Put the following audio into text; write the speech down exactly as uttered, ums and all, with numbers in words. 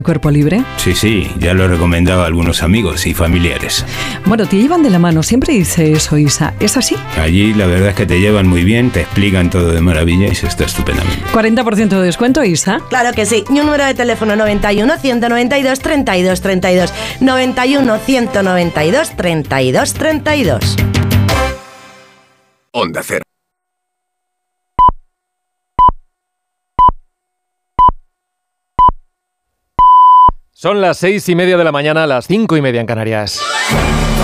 ¿Cuerpo libre? Sí, sí, ya lo he recomendado a algunos amigos y familiares. Bueno, te llevan de la mano, siempre dice eso, Isa. ¿Es así? Allí la verdad es que te llevan muy bien, te explican todo de maravilla y se está estupendamente. cuarenta por ciento de descuento, Isa. Claro que sí. Y un número de teléfono noventa y uno, ciento noventa y dos, treinta y dos, treinta y dos. noventa y uno, ciento noventa y dos, treinta y dos, treinta y dos. Onda Cero. Son las seis y media de la mañana, las cinco y media en Canarias.